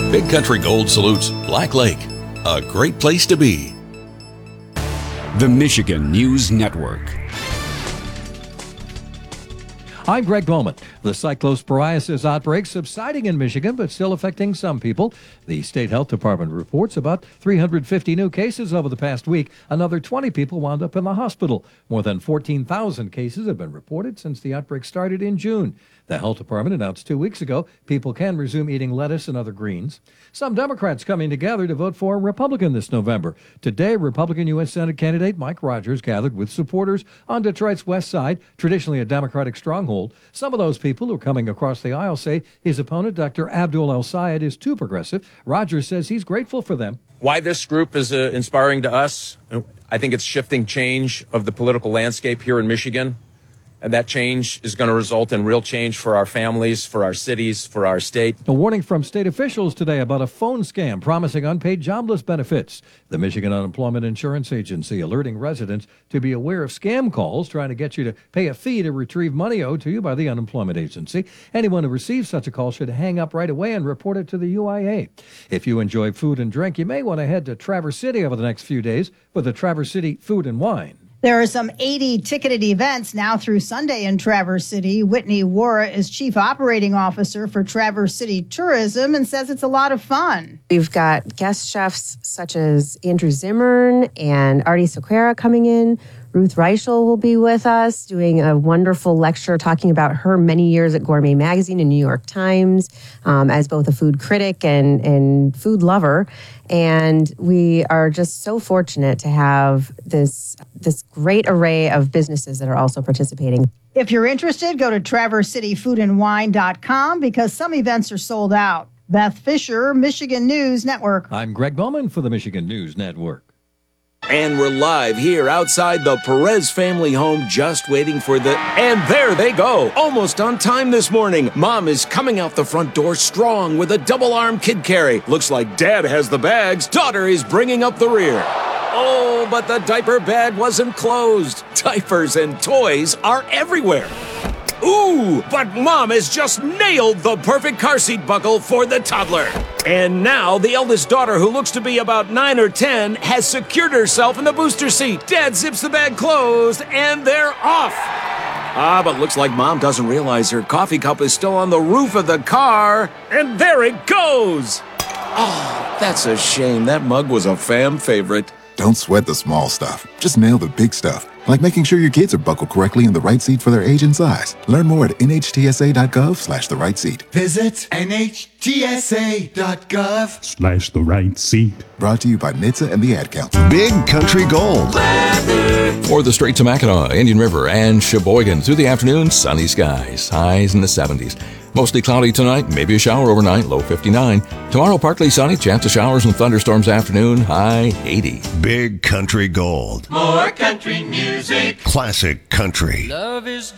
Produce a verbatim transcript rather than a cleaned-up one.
Big Country Gold salutes Black Lake, a great place to be. The Michigan News Network. I'm Greg Bowman. The cyclosporiasis outbreak subsiding in Michigan, but still affecting some people. The State Health Department reports about three hundred fifty new cases over the past week. Another twenty people wound up in the hospital. More than fourteen thousand cases have been reported since the outbreak started in June. The Health Department announced two weeks ago people can resume eating lettuce and other greens. Some Democrats coming together to vote for a Republican this November. Today, Republican U S Senate candidate Mike Rogers gathered with supporters on Detroit's west side, traditionally a Democratic stronghold. Some of those people who are coming across the aisle say his opponent, Doctor Abdul El-Sayed, is too progressive. Rogers says he's grateful for them. Why this group is uh, inspiring to us, I think it's shifting change of the political landscape here in Michigan. And that change is going to result in real change for our families, for our cities, for our state. A warning from state officials today about a phone scam promising unpaid jobless benefits. The Michigan Unemployment Insurance Agency alerting residents to be aware of scam calls trying to get you to pay a fee to retrieve money owed to you by the unemployment agency. Anyone who receives such a call should hang up right away and report it to the U I A. If you enjoy food and drink, you may want to head to Traverse City over the next few days for the Traverse City Food and Wine. There are some eighty ticketed events now through Sunday in Traverse City. Whitney Wara is Chief Operating Officer for Traverse City Tourism and says it's a lot of fun. We've got guest chefs such as Andrew Zimmern and Artie Sequeira coming in. Ruth Reichel will be with us doing a wonderful lecture talking about her many years at Gourmet Magazine and New York Times um, as both a food critic and, and food lover. And we are just so fortunate to have this, this great array of businesses that are also participating. If you're interested, go to traverse city food and wine dot com because some events are sold out. Beth Fisher, Michigan News Network. I'm Greg Bowman for the Michigan News Network. And we're live here outside the Perez family home, just waiting for the... And there they go, almost on time this morning. Mom is coming out the front door strong with a double-arm kid carry. Looks like Dad has the bags. Daughter is bringing up the rear. Oh, but the diaper bag wasn't closed. Diapers and toys are everywhere. Ooh, but Mom has just nailed the perfect car seat buckle for the toddler. And now the eldest daughter, who looks to be about nine or ten, has secured herself in the booster seat. Dad zips the bag closed, and they're off. Ah, but looks like Mom doesn't realize her coffee cup is still on the roof of the car. And there it goes. Oh, that's a shame. That mug was a fam favorite. Don't sweat the small stuff. Just nail the big stuff, like making sure your kids are buckled correctly in the right seat for their age and size. Learn more at N H T S A dot gov slash the right seat. Visit N H T S A dot gov slash the right seat. Brought to you by N H T S A and the Ad Council. Big Country Gold. For the Straits of Mackinac, Indian River, and Sheboygan, through the afternoon, sunny skies, highs in the seventies. Mostly cloudy tonight, maybe a shower overnight, low fifty-nine. Tomorrow, partly sunny, chance of showers and thunderstorms afternoon, high eighty. Big Country Gold. More country music. Classic country. Love is